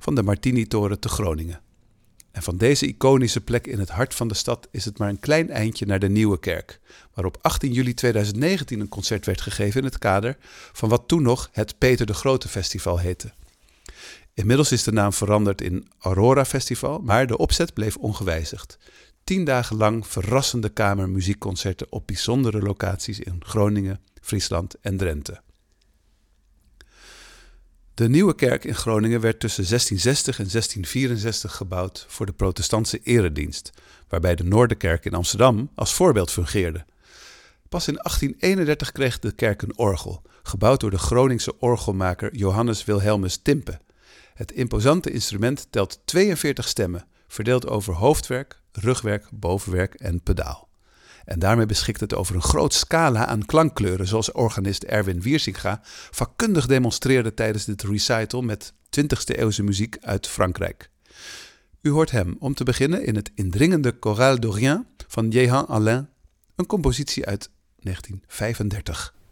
van de Martini-toren te Groningen. En van deze iconische plek in het hart van de stad is het maar een klein eindje naar de Nieuwe Kerk, waar op 18 juli 2019 een concert werd gegeven in het kader van wat toen nog het Peter de Grote Festival heette. Inmiddels is de naam veranderd in Aurora Festival, maar de opzet bleef ongewijzigd. 10 dagen lang verrassende kamermuziekconcerten op bijzondere locaties in Groningen, Friesland en Drenthe. De Nieuwe Kerk in Groningen werd tussen 1660 en 1664 gebouwd voor de protestantse eredienst, waarbij de Noorderkerk in Amsterdam als voorbeeld fungeerde. Pas in 1831 kreeg de kerk een orgel, gebouwd door de Groningse orgelmaker Johannes Wilhelmus Timpe. Het imposante instrument telt 42 stemmen, verdeeld over hoofdwerk, rugwerk, bovenwerk en pedaal. En daarmee beschikt het over een groot scala aan klankkleuren, zoals organist Erwin Wiersinga vakkundig demonstreerde tijdens dit recital met 20e-eeuwse muziek uit Frankrijk. U hoort hem om te beginnen in het indringende Chorale d'Orient van Jehan Alain, een compositie uit 1935.